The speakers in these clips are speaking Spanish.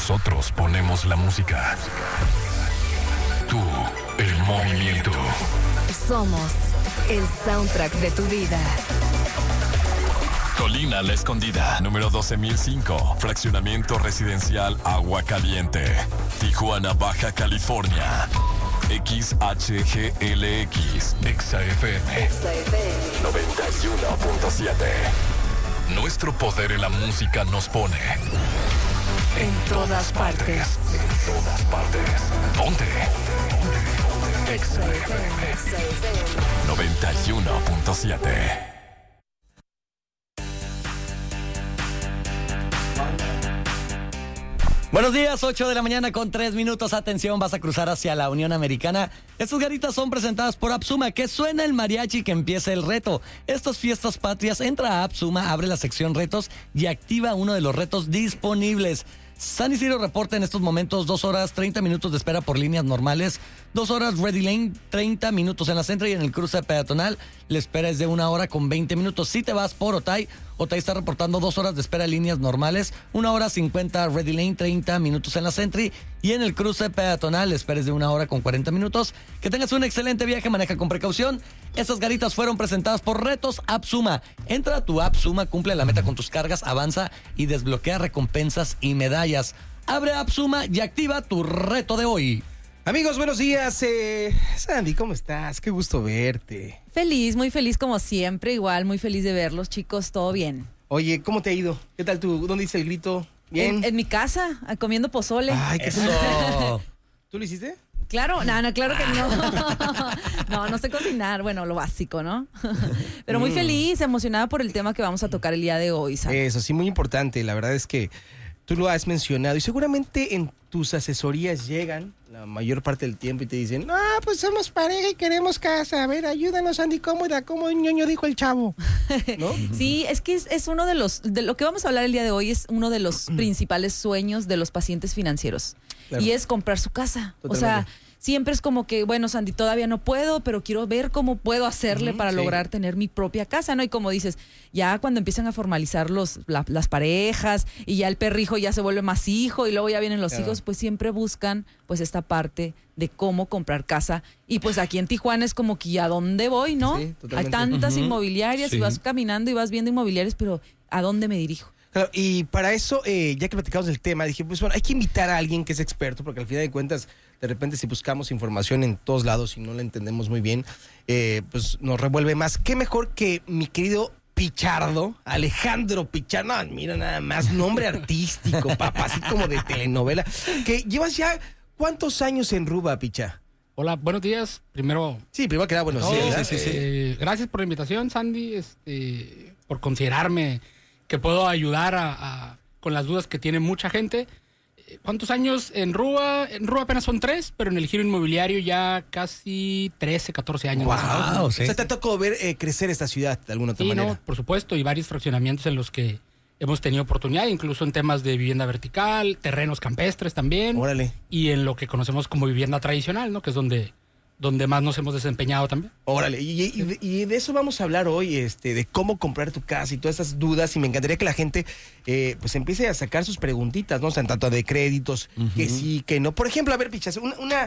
Nosotros ponemos la música. Tú, el movimiento. Somos el soundtrack de tu vida. Colina La Escondida, número 12005, fraccionamiento residencial Agua Caliente, Tijuana, Baja California. XHGLX, XFM 91.7. Nuestro poder en la música nos pone en todas partes. En todas partes. Ponte. XFM 91.7. Buenos días, 8 de la mañana con 3 minutos. Atención, vas a cruzar hacia la Unión Americana. Estas garitas son presentadas por Apsuma. Que suena el mariachi, que empiece el reto. Estas fiestas patrias, entra a Apsuma, abre la sección retos y activa uno de los retos disponibles. San Isidro reporta en estos momentos 2 horas 30 minutos de espera por líneas normales, 2 horas Ready Lane, 30 minutos en la Centro, y en el cruce peatonal la espera es de 1 hora con 20 minutos. Si te vas por Otay está reportando 2 horas de espera en líneas normales, 1 hora 50 Ready Lane, 30 minutos en la Sentry, y en el cruce peatonal la espera es de 1 hora con 40 minutos. Que tengas un excelente viaje, maneja con precaución. Estas garitas fueron presentadas por Retos Apsuma. Entra a tu Apsuma, cumple la meta con tus cargas, avanza y desbloquea recompensas y medallas. Abre Apsuma y activa tu reto de hoy. Amigos, buenos días. Sandy, ¿cómo estás? Qué gusto verte. Feliz, muy feliz como siempre. Igual, muy feliz de verlos, chicos. Todo bien. Oye, ¿cómo te ha ido? ¿Qué tal tú? ¿Dónde hice el grito? ¿Bien? En mi casa, comiendo pozole. Ay, qué eso. ¿Tú lo hiciste? Claro, no, claro que no. No sé cocinar. Bueno, lo básico, ¿no? Pero muy feliz, emocionada por el tema que vamos a tocar el día de hoy, ¿sabes? Eso, sí, muy importante. La verdad es que tú lo has mencionado y seguramente en tus asesorías llegan la mayor parte del tiempo y te dicen, pues somos pareja y queremos casa. A ver, ayúdanos, Andy, como ñoño dijo el chavo, ¿no? Sí, es que es uno de lo que vamos a hablar el día de hoy es uno de los principales sueños de los pacientes financieros. Claro. Y es comprar su casa. Totalmente. O sea, siempre es como que, bueno, Sandy, todavía no puedo, pero quiero ver cómo puedo hacerle para lograr tener mi propia casa, ¿no? Y como dices, ya cuando empiezan a formalizar las parejas y ya el perrijo ya se vuelve más hijo y luego ya vienen los hijos, pues siempre buscan pues esta parte de cómo comprar casa. Y pues aquí en Tijuana es como que ¿a dónde voy, no? Sí, hay tantas inmobiliarias y vas caminando y vas viendo inmobiliarias, pero ¿a dónde me dirijo? Claro, y para eso, ya que platicamos del tema, dije, pues bueno, hay que invitar a alguien que es experto, porque al final de cuentas, de repente si buscamos información en todos lados y no la entendemos muy bien, pues nos revuelve más. ¿Qué mejor que mi querido Pichardo, Alejandro Pichardo? No, mira nada más, nombre artístico, papá, así como de telenovela, que llevas ya ¿cuántos años en Ruba, Picha? Hola, buenos días. Primero que nada, buenos días. Sí. Gracias por la invitación, Sandy, por considerarme que puedo ayudar con las dudas que tiene mucha gente. ¿Cuántos años en Rúa? En Rúa apenas son 3, pero en el giro inmobiliario ya casi 13, 14 años. Wow, sí. O sea, te tocó ver crecer esta ciudad de alguna otra manera. Sí, no, por supuesto, y varios fraccionamientos en los que hemos tenido oportunidad, incluso en temas de vivienda vertical, terrenos campestres también. Órale. Y en lo que conocemos como vivienda tradicional, ¿no? Que es donde más nos hemos desempeñado también. Órale, y de eso vamos a hablar hoy, de cómo comprar tu casa y todas esas dudas, y me encantaría que la gente pues empiece a sacar sus preguntitas, ¿no? O sea, en tanto de créditos, que sí, que no. Por ejemplo, a ver, Pichas,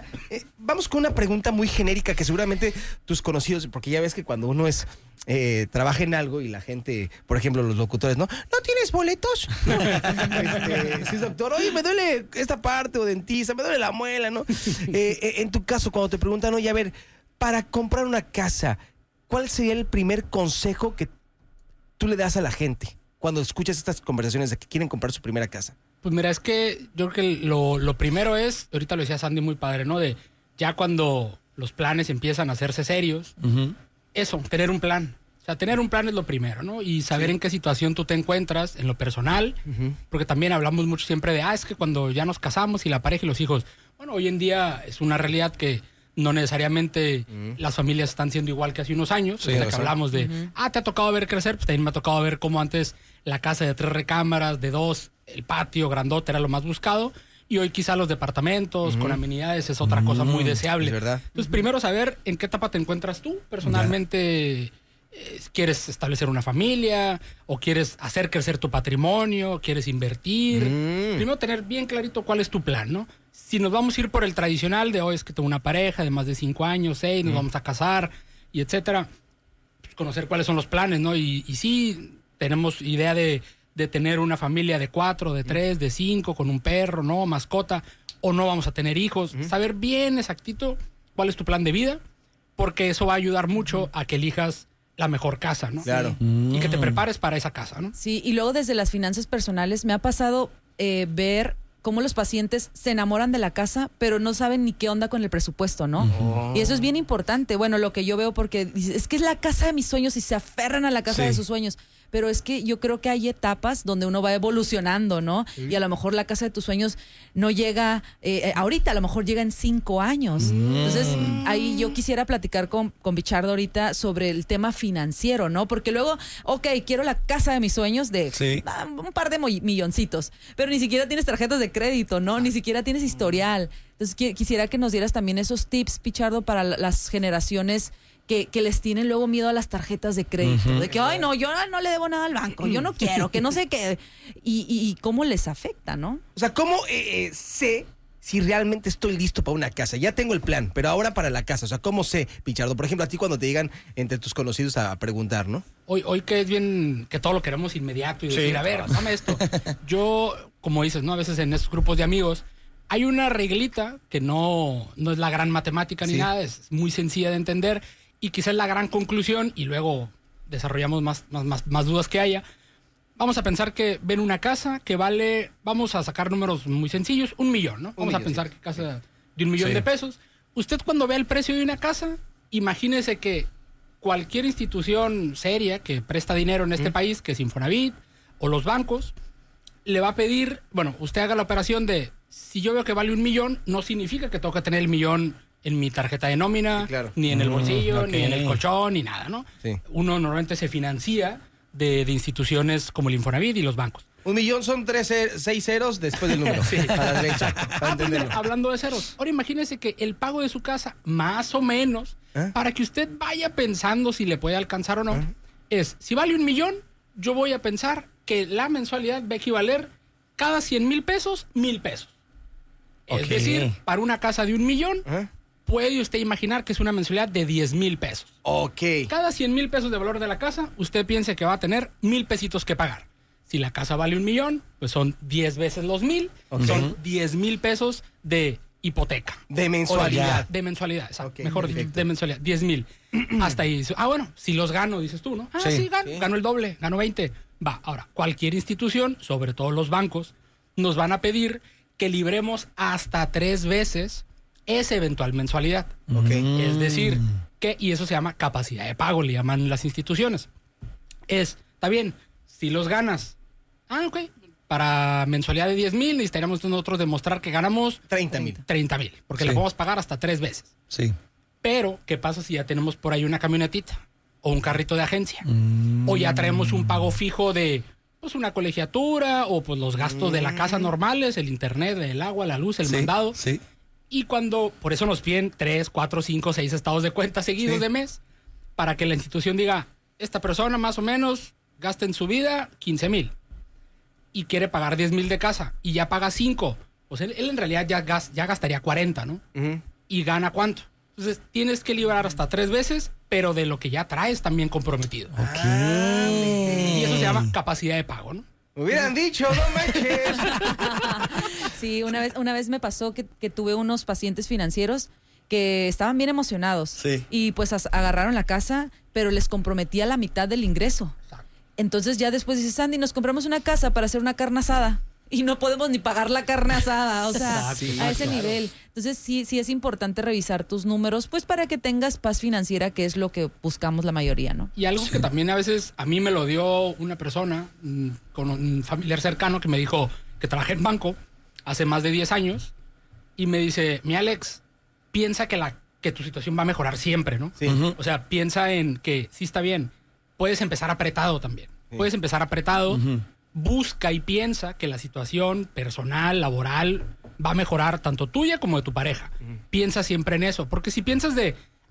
vamos con una pregunta muy genérica que seguramente tus conocidos, porque ya ves que cuando uno trabaja en algo y la gente, por ejemplo, los locutores, ¿no tienes boletos? No. Si es doctor, oye, me duele esta parte, o dentista, me duele la muela, ¿no? En tu caso, cuando te preguntan, oye, a ver, para comprar una casa, ¿cuál sería el primer consejo que tú le das a la gente cuando escuchas estas conversaciones de que quieren comprar su primera casa? Pues mira, es que yo creo que lo primero es, ahorita lo decía Sandy muy padre, ¿no? De ya cuando los planes empiezan a hacerse serios, eso, tener un plan. O sea, tener un plan es lo primero, ¿no? Y saber en qué situación tú te encuentras en lo personal, porque también hablamos mucho siempre de, es que cuando ya nos casamos y la pareja y los hijos, bueno, hoy en día es una realidad que no necesariamente las familias están siendo igual que hace unos años. Sí, o sea, que hablamos de, te ha tocado ver crecer, pues también me ha tocado ver cómo antes la casa de 3 recámaras, de 2, el patio grandote era lo más buscado, y hoy quizá los departamentos con amenidades es otra cosa muy deseable. Es verdad. Entonces, primero saber en qué etapa te encuentras tú personalmente ¿Quieres establecer una familia? ¿O quieres hacer crecer tu patrimonio? ¿Quieres invertir? Primero tener bien clarito cuál es tu plan, ¿no? Si nos vamos a ir por el tradicional de hoy, es que tengo una pareja de más de 5 años, 6, nos vamos a casar, y etcétera, pues conocer cuáles son los planes, ¿no? Y sí, tenemos idea de tener una familia de 4, de 3, de 5, con un perro, ¿no? Mascota, o no vamos a tener hijos. Saber bien exactito cuál es tu plan de vida, porque eso va a ayudar mucho a que elijas la mejor casa, ¿no? Claro. Y que te prepares para esa casa, ¿no? Sí, y luego desde las finanzas personales me ha pasado ver cómo los pacientes se enamoran de la casa, pero no saben ni qué onda con el presupuesto, ¿no? Y eso es bien importante. Bueno, lo que yo veo, porque es que es la casa de mis sueños y se aferran a la casa de sus sueños. Pero es que yo creo que hay etapas donde uno va evolucionando, ¿no? Y a lo mejor la casa de tus sueños no llega ahorita, a lo mejor llega en 5 años. Entonces, ahí yo quisiera platicar con Bichardo ahorita sobre el tema financiero, ¿no? Porque luego, quiero la casa de mis sueños de un par de milloncitos, pero ni siquiera tienes tarjetas de crédito, ¿no? Ni siquiera tienes historial. Entonces, quisiera que nos dieras también esos tips, Bichardo, para las generaciones que les tienen luego miedo a las tarjetas de crédito. De que, ay, no, yo no le debo nada al banco, yo no quiero, que no sé qué. Y cómo les afecta, ¿no? O sea, ¿cómo sé si realmente estoy listo para una casa? Ya tengo el plan, pero ahora para la casa. O sea, ¿cómo sé, Bichardo? Por ejemplo, a ti cuando te llegan entre tus conocidos a preguntar, ¿no? Hoy que es bien, que todo lo queremos inmediato y decir, a ver, dame esto. Yo, como dices, ¿no? A veces en estos grupos de amigos hay una reglita que no es la gran matemática ni nada, es muy sencilla de entender. Y quizás la gran conclusión, y luego desarrollamos más dudas que haya. Vamos a pensar que ven una casa que vale, vamos a sacar números muy sencillos, 1 millón, ¿no? Vamos a pensar que casa de 1 millón de pesos. Usted cuando vea el precio de una casa, imagínese que cualquier institución seria que presta dinero en este país, que es Infonavit o los bancos, le va a pedir, bueno, usted haga la operación de, si yo veo que vale 1 millón, no significa que tengo que tener el millón en mi tarjeta de nómina, ni en el bolsillo, ni en el colchón, ni nada, ¿no? Sí. Uno normalmente se financia de instituciones como el Infonavit y los bancos. 1 millón son 6 ceros después del número. A la derecha, para entenderlo. Hablando de ceros, ahora imagínese que el pago de su casa, más o menos, para que usted vaya pensando si le puede alcanzar o no, es, si vale 1 millón, yo voy a pensar que la mensualidad va a equivaler cada 100,000 pesos, 1,000 pesos. Es decir, para una casa de 1 millón, puede usted imaginar que es una mensualidad de 10,000 pesos. Cada 100,000 pesos de valor de la casa, usted piense que va a tener 1,000 pesitos que pagar. Si la casa vale 1 millón, pues son 10 veces los 1,000, son 10,000 pesos de hipoteca. De mensualidad. De mensualidad, exacto. Mejor dicho, de mensualidad, 10,000. Hasta ahí. Bueno, si los gano, dices tú, ¿no? Gano el doble, gano 20. Va, ahora, cualquier institución, sobre todo los bancos, nos van a pedir que libremos hasta 3 veces esa eventual mensualidad. Es decir, y eso se llama capacidad de pago, le llaman las instituciones. Está bien, si los ganas, para mensualidad de 10,000 necesitaríamos nosotros demostrar que ganamos 30,000. 30,000, porque le podemos pagar hasta 3 veces. Sí. Pero, ¿qué pasa si ya tenemos por ahí una camionetita o un carrito de agencia? O ya traemos un pago fijo de pues una colegiatura o pues los gastos de la casa normales, el internet, el agua, la luz, el mandado. Sí. Y por eso nos piden 3, 4, 5, 6 estados de cuenta seguidos de mes, para que la institución diga, esta persona más o menos gasta en su vida 15,000 y quiere pagar 10,000 de casa y ya paga 5. Pues él en realidad ya gastaría 40, ¿no? ¿Y gana cuánto? Entonces tienes que librar hasta 3 veces, pero de lo que ya traes también comprometido. Y eso se llama capacidad de pago, ¿no? Me hubieran dicho, no manches. Sí, una vez me pasó que tuve unos pacientes financieros que estaban bien emocionados. Sí. Y pues agarraron la casa, pero les comprometía la mitad del ingreso. Exacto. Entonces ya después dice, Sandy, nos compramos una casa para hacer una carne asada. Y no podemos ni pagar la carne asada, o sea, a ese nivel. Entonces sí es importante revisar tus números, pues para que tengas paz financiera, que es lo que buscamos la mayoría, ¿no? Y algo que también a veces a mí me lo dio una persona con un familiar cercano que me dijo que trabajé en banco hace más de 10 años y me dice, mi Alex, piensa que tu situación va a mejorar siempre, ¿no? Sí. O sea, piensa en que sí está bien, puedes empezar apretado también. Sí. Puedes empezar apretado. Busca y piensa que la situación personal, laboral, va a mejorar tanto tuya como de tu pareja. Piensa siempre en eso, porque si piensas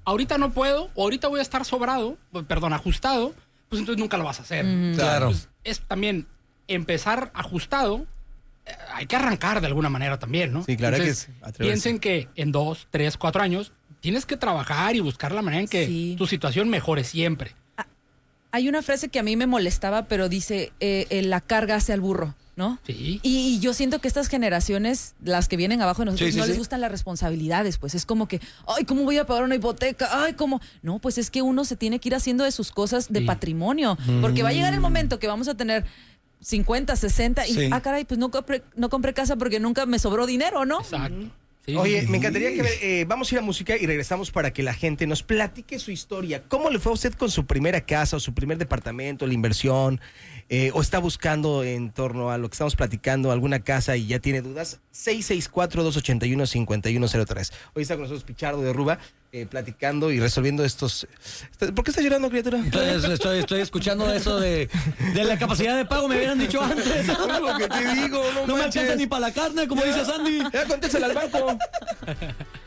ahorita no puedo, o ahorita voy a estar ajustado, pues entonces nunca lo vas a hacer. Claro. Pues es también empezar ajustado, hay que arrancar de alguna manera también, ¿no? Sí, claro. Entonces, piensen que en 2, 3, 4 años tienes que trabajar y buscar la manera en que tu situación mejore siempre. Hay una frase que a mí me molestaba, pero dice, la carga hace al burro, ¿no? Sí. Y yo siento que estas generaciones, las que vienen abajo de nosotros, no les gustan las responsabilidades, pues es como que, ay, ¿cómo voy a pagar una hipoteca? Ay, ¿cómo? No, pues es que uno se tiene que ir haciendo de sus cosas de patrimonio, porque va a llegar el momento que vamos a tener 50, 60 y, caray, pues no compré casa porque nunca me sobró dinero, ¿no? Exacto. Sí, Oye, me encantaría que vamos a ir a música y regresamos para que la gente nos platique su historia. ¿Cómo le fue a usted con su primera casa o su primer departamento, la inversión? ¿O está buscando en torno a lo que estamos platicando alguna casa y ya tiene dudas? 664-281-5103. Hoy está con nosotros Pichardo de Ruba, platicando y resolviendo estos... ¿Por qué estás llorando, criatura? Estoy escuchando eso de la capacidad de pago, me hubieran dicho antes. Es lo que te digo, no me alcanza ni para la carne, como dice Sandy. Ya contéstale al banco.